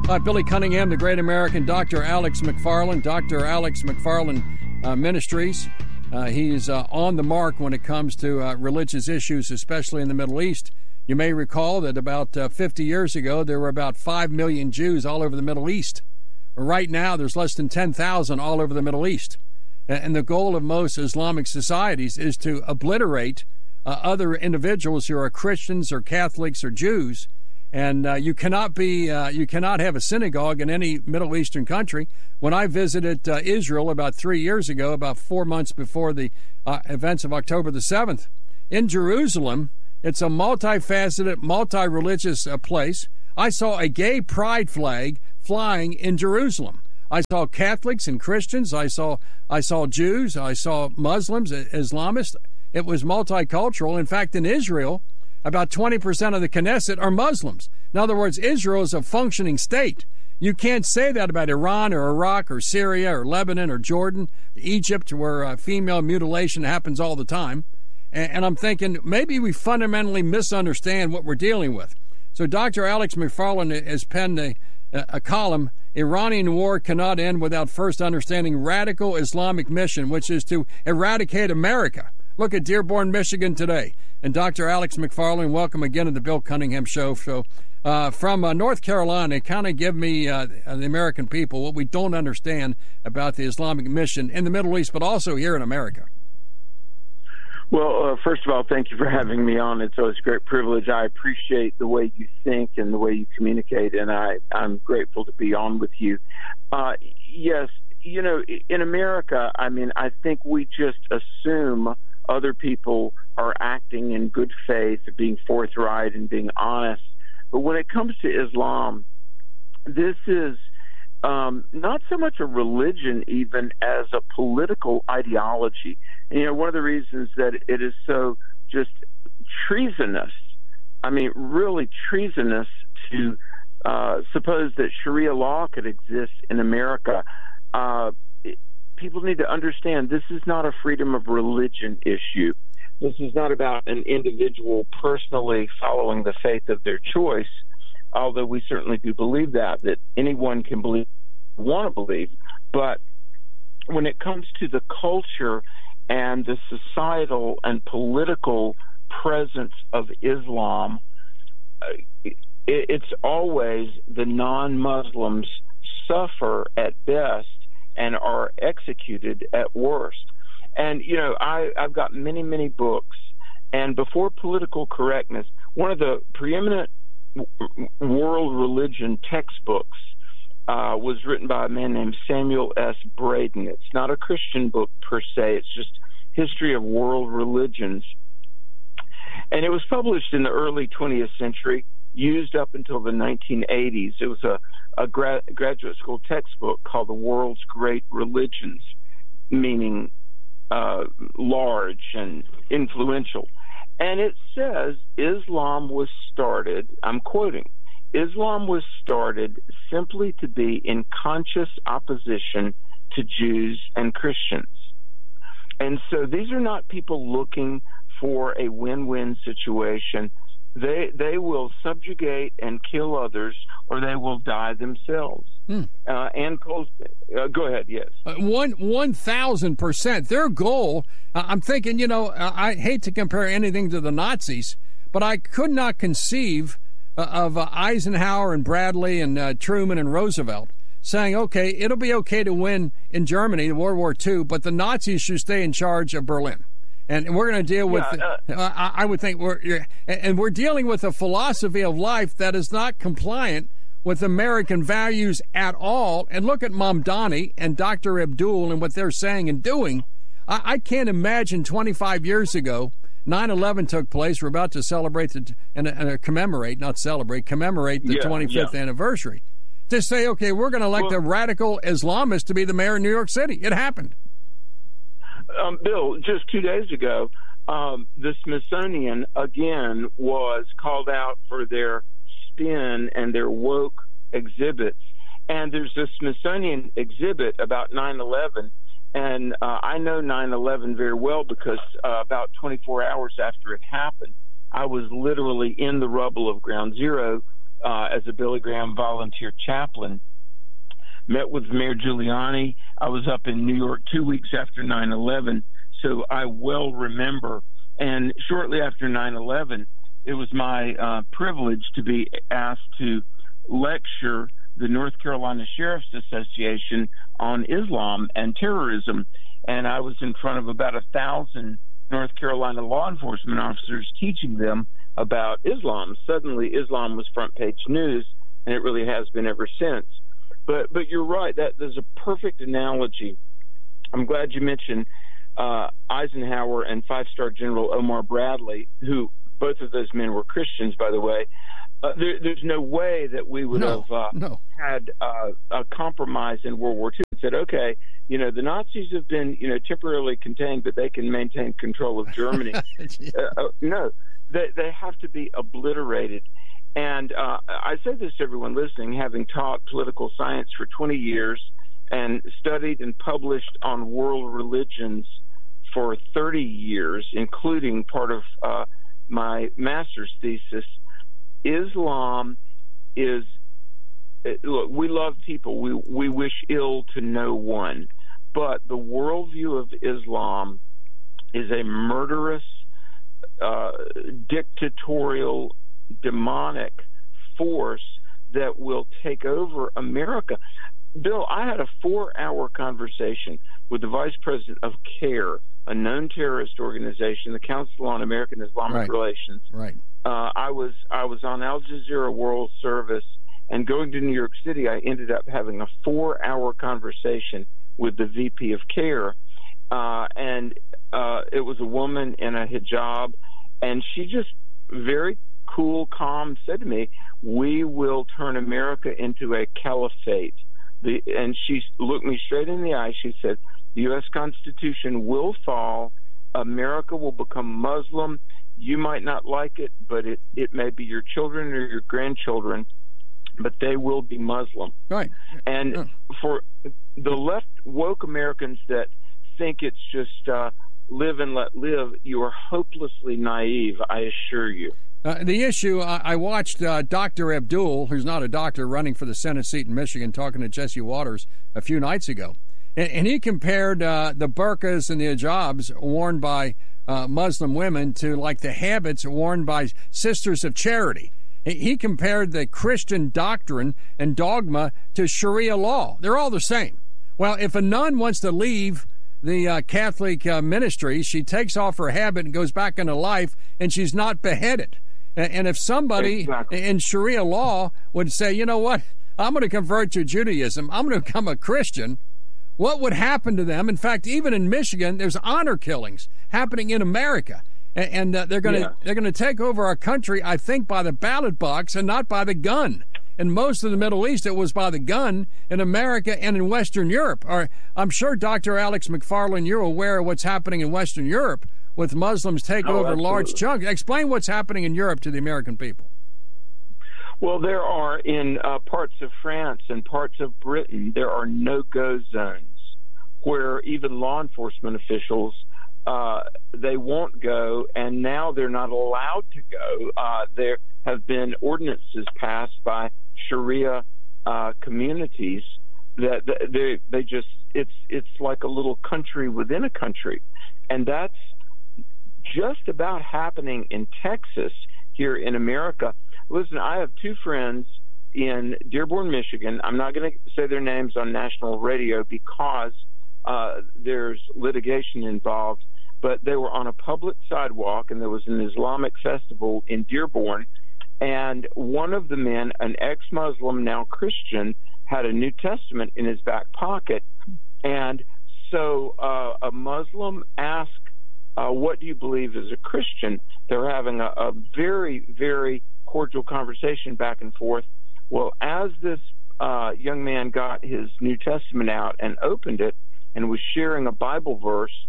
Billy Cunningham, the great American Dr. Alex McFarland, Dr. Alex McFarland Ministries. He's on the mark when it comes to religious issues, especially in the Middle East. You may recall that about 50 years ago, there were about 5 million Jews all over the Middle East. Right now, there's less than 10,000 all over the Middle East. And the goal of most Islamic societies is to obliterate other individuals who are Christians or Catholics or Jews. And you cannot have a synagogue in any Middle Eastern country. When I visited Israel about 3 years ago, about 4 months before the events of October the 7th, in Jerusalem, it's a multifaceted, multi-religious place. I saw a gay pride flag flying in Jerusalem. I saw Catholics and Christians. I saw Jews. I saw Muslims, Islamists. It was multicultural. In fact, in Israel, about 20% of the Knesset are Muslims. In other words, Israel is a functioning state. You can't say that about Iran or Iraq or Syria or Lebanon or Jordan, Egypt, where female mutilation happens all the time. And I'm thinking maybe we fundamentally misunderstand what we're dealing with. So Dr. Alex McFarland has penned a column, Iranian war cannot end without first understanding radical Islamic mission, which is to eradicate America. Look at Dearborn, Michigan today. And Dr. Alex McFarland, welcome again to the Bill Cunningham Show. So from North Carolina, kind of give me, the American people, what we don't understand about the Islamic mission in the Middle East, but also here in America. Well, first of all, thank you for having me on. It's always a great privilege. I appreciate the way you think and the way you communicate, and I'm grateful to be on with you. Yes, you know, in America, I mean, I think we just assume other people are acting in good faith, being forthright and being honest. But when it comes to Islam, this is not so much a religion even as a political ideology. And, you know, one of the reasons that it is so just treasonous, I mean, really treasonous to suppose that Sharia law could exist in America, people need to understand this is not a freedom of religion issue. This is not about an individual personally following the faith of their choice, although we certainly do believe that anyone can believe, want to believe. But when it comes to the culture and the societal and political presence of Islam, it's always the non-Muslims suffer at best and are executed at worst. And, you know, I've got many, many books. And before political correctness, one of the preeminent world religion textbooks was written by a man named Samuel S. Braden. It's not a Christian book per se. It's just history of world religions. And it was published in the early 20th century, used up until the 1980s. It was a graduate school textbook called The World's Great Religions, meaning large and influential. And it says Islam was started, I'm quoting, Islam was started simply to be in conscious opposition to Jews and Christians. And so these are not people looking for a win-win situation. They will subjugate and kill others, or they will die themselves. Go ahead, yes. 1,000%. Their goal, I'm thinking, you know, I hate to compare anything to the Nazis, but I could not conceive of Eisenhower and Bradley and Truman and Roosevelt saying, okay, it'll be okay to win in Germany in World War II, but the Nazis should stay in charge of Berlin. And we're going to deal with, I would think, we're dealing with a philosophy of life that is not compliant with American values at all. And look at Mamdani and Dr. Abdul and what they're saying and doing. I can't imagine 25 years ago, 9/11 took place. We're about to celebrate commemorate the 25th anniversary. To say, okay, we're going to elect a radical Islamist to be the mayor of New York City. It happened. Bill, just 2 days ago, the Smithsonian, again, was called out for their spin and their woke exhibits. And there's a Smithsonian exhibit about 9/11, and I know 9/11 very well because about 24 hours after it happened, I was literally in the rubble of Ground Zero as a Billy Graham volunteer chaplain. Met with Mayor Giuliani. I was up in New York 2 weeks after 9/11, so I well remember. And shortly after 9/11, it was my privilege to be asked to lecture the North Carolina Sheriff's Association on Islam and terrorism. And I was in front of about 1,000 North Carolina law enforcement officers teaching them about Islam. Suddenly, Islam was front page news, and it really has been ever since. But you're right. There's a perfect analogy. I'm glad you mentioned Eisenhower and five-star General Omar Bradley, who both of those men were Christians, by the way. There's no way that we would have had a compromise in World War II and said, okay, the Nazis have been, temporarily contained, but they can maintain control of Germany. No, they have to be obliterated. And I say this to everyone listening, having taught political science for 20 years and studied and published on world religions for 30 years, including part of my master's thesis. Islam is, look, we love people. We wish ill to no one. But the worldview of Islam is a murderous, dictatorial, demonic force that will take over America. Bill, I had a 4-hour conversation with the vice president of CARE, a known terrorist organization, the Council on American Islamic Relations. Right. I was on Al Jazeera World Service, and going to New York City, I ended up having a 4-hour conversation with the VP of CARE, and it was a woman in a hijab, and she just very cool, calm said to me, "We will turn America into a caliphate." And she looked me straight in the eye. She said, "The U.S. Constitution will fall. America will become Muslim. You might not like it, but it may be your children or your grandchildren, but they will be Muslim." Right. And for the left woke Americans that think it's just live and let live, you are hopelessly naive, I assure you. The issue, I watched Dr. Abdul, who's not a doctor, running for the Senate seat in Michigan, talking to Jesse Waters a few nights ago. And he compared the burqas and the hijabs worn by Muslim women to like the habits worn by Sisters of Charity. He compared the Christian doctrine and dogma to Sharia law. They're all the same. Well, if a nun wants to leave the Catholic ministry, she takes off her habit and goes back into life, and she's not beheaded. And if somebody in Sharia law would say, you know what, I'm going to convert to Judaism, I'm going to become a Christian, what would happen to them? In fact, even in Michigan, there's honor killings happening in America. And they're going to take over our country, I think, by the ballot box and not by the gun. In most of the Middle East, it was by the gun. In America and in Western Europe. I'm sure, Dr. Alex McFarland, you're aware of what's happening in Western Europe with Muslims take over large chunks. Explain what's happening in Europe to the American people. Well, there are in parts of France and parts of Britain, there are no-go zones where even law enforcement officials, they won't go, and now they're not allowed to go. There have been ordinances passed by Sharia communities that they just it's like a little country within a country, and that's just about happening in Texas here in America. Listen, I have two friends in Dearborn, Michigan. I'm not going to say their names on national radio because there's litigation involved, but they were on a public sidewalk, and there was an Islamic festival in Dearborn, and one of the men, an ex-Muslim, now Christian, had a New Testament in his back pocket, and so a Muslim asked, what do you believe as a Christian? They were having a very, very cordial conversation back and forth. Well, as this young man got his New Testament out and opened it and was sharing a Bible verse,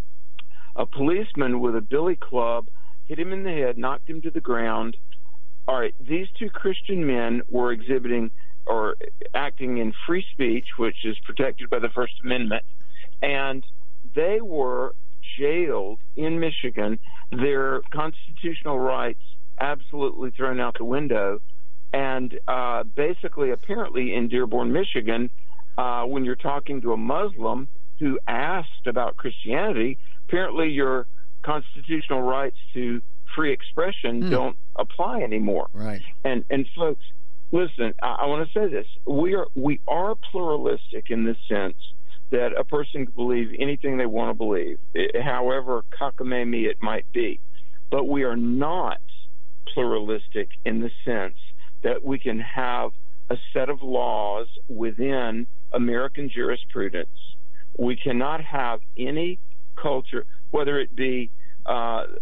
a policeman with a billy club hit him in the head, knocked him to the ground. All right, these two Christian men were exhibiting or acting in free speech, which is protected by the First Amendment, and they were jailed in Michigan, their constitutional rights absolutely thrown out the window, And basically, apparently, in Dearborn, Michigan, when you're talking to a Muslim who asked about Christianity, apparently your constitutional rights to free expression don't apply anymore. Right. And folks, listen, I want to say this. We are pluralistic in the sense that a person can believe anything they want to believe, however cockamamie it might be. But we are not pluralistic in the sense that we can have a set of laws within American jurisprudence. We cannot have any culture, whether it be, back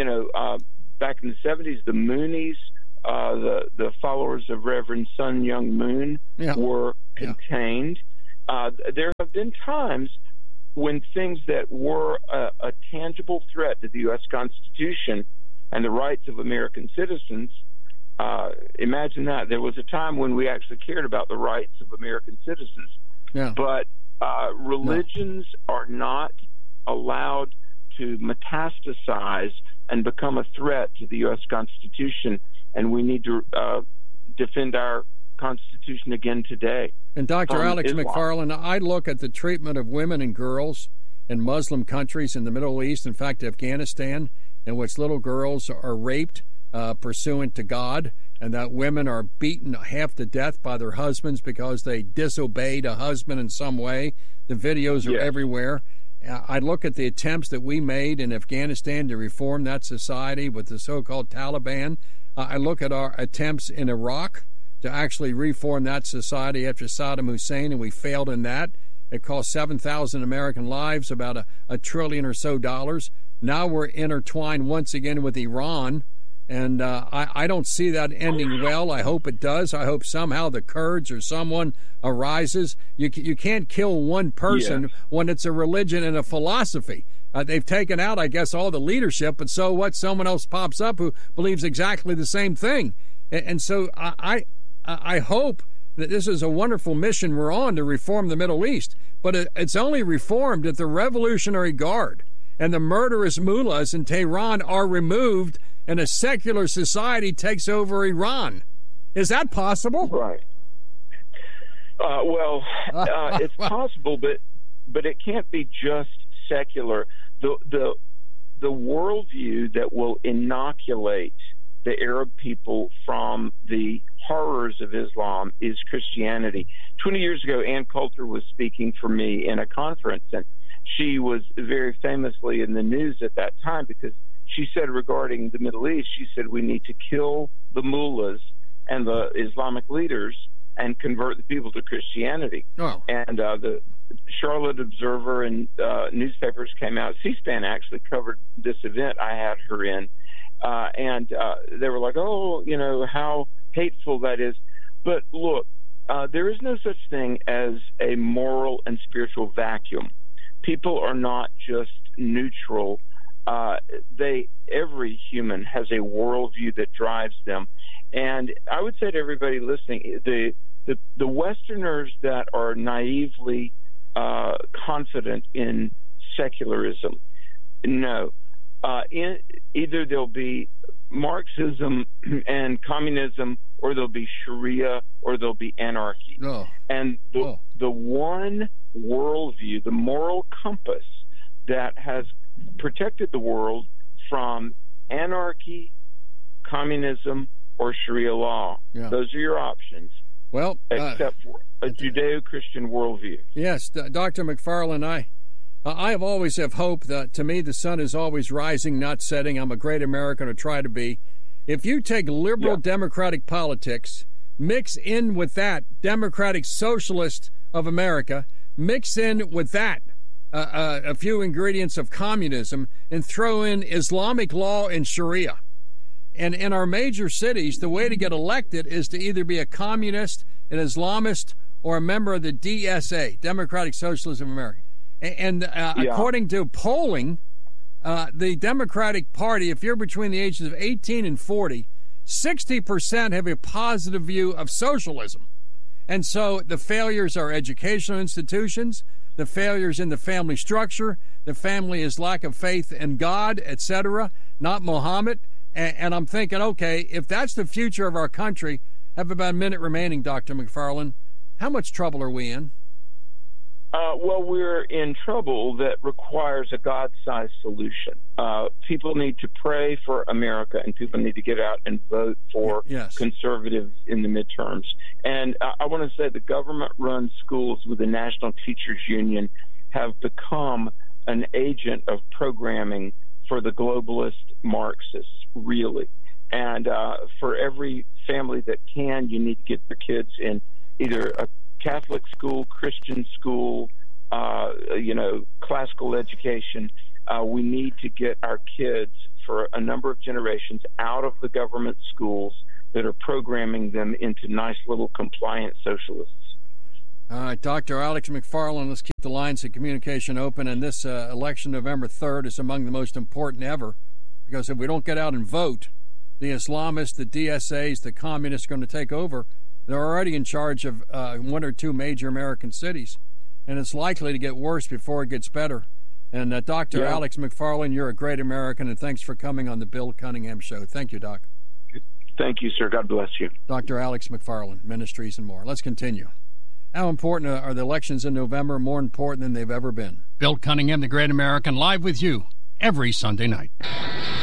in the 70s, the Moonies, the followers of Reverend Sun Myung Moon were contained. There have been times when things that were a tangible threat to the U.S. Constitution and the rights of American citizens, imagine that. There was a time when we actually cared about the rights of American citizens. Yeah. But religions are not allowed to metastasize and become a threat to the U.S. Constitution, and we need to defend our Constitution again today. And Dr. Alex McFarland, I look at the treatment of women and girls in Muslim countries in the Middle East, in fact, Afghanistan, in which little girls are raped pursuant to God, and that women are beaten half to death by their husbands because they disobeyed a husband in some way. The videos are everywhere. I look at the attempts that we made in Afghanistan to reform that society with the so-called Taliban. I look at our attempts in Iraq to actually reform that society after Saddam Hussein, and we failed in that. It cost 7,000 American lives, about $1 trillion or so dollars. Now we're intertwined once again with Iran, and I don't see that ending well. I hope it does. I hope somehow the Kurds or someone arises. You can't kill one person when it's a religion and a philosophy. They've taken out, I guess, all the leadership, but so what? Someone else pops up who believes exactly the same thing. And so I hope that this is a wonderful mission we're on to reform the Middle East, but it's only reformed if the Revolutionary Guard and the murderous mullahs in Tehran are removed and a secular society takes over Iran. Is that possible? Right. It's possible, but it can't be just secular. The worldview that will inoculate the Arab people from the horrors of Islam is Christianity. 20 years ago, Ann Coulter was speaking for me in a conference, and she was very famously in the news at that time because she said regarding the Middle East, she said we need to kill the mullahs and the Islamic leaders and convert the people to Christianity. Oh. And the Charlotte Observer and newspapers came out. C-SPAN actually covered this event I had her in. And they were like, how hateful that is. But look, there is no such thing as a moral and spiritual vacuum. People are not just neutral. Every human has a worldview that drives them. And I would say to everybody listening, the Westerners that are naively confident in secularism, no. Either there'll be Marxism and communism, or there'll be Sharia, or there'll be anarchy. Oh. And the one worldview, the moral compass that has protected the world from anarchy, communism, or Sharia law. Yeah. Those are your options. Well, except for a Judeo-Christian worldview. Yes, Dr. McFarland, I have always have hope that, to me, the sun is always rising, not setting. I'm a great American, or try to be. If you take liberal democratic politics, mix in with that democratic socialist of America, mix in with that a few ingredients of communism, and throw in Islamic law and Sharia. And in our major cities, the way to get elected is to either be a communist, an Islamist, or a member of the DSA, Democratic Socialists of America. And according to polling, the Democratic Party, if you're between the ages of 18 and 40, 60% have a positive view of socialism. And so the failures are educational institutions, the failures in the family structure, the family is lack of faith in God, etc., not Muhammad. And I'm thinking, okay, if that's the future of our country, Have about a minute remaining, Dr. McFarland. How much trouble are we in? Well, we're in trouble that requires a God-sized solution. People need to pray for America, and people need to get out and vote for conservatives in the midterms. And I want to say the government-run schools with the National Teachers Union have become an agent of programming for the globalist Marxists, really. And for every family that can, you need to get their kids in either a Catholic school, Christian school, classical education. We need to get our kids for a number of generations out of the government schools that are programming them into nice little compliant socialists. All right, Dr. Alex McFarland, let's keep the lines of communication open. And this election, November 3rd, is among the most important ever, because if we don't get out and vote, the Islamists, the DSAs, the communists are going to take over. They're already in charge of one or two major American cities, and it's likely to get worse before it gets better. And Dr. Alex McFarland, you're a great American, and thanks for coming on the Bill Cunningham Show. Thank you, Doc. Thank you, sir. God bless you. Dr. Alex McFarland, Ministries and more. Let's continue. How important are the elections in November? More important than they've ever been. Bill Cunningham, the Great American, live with you every Sunday night.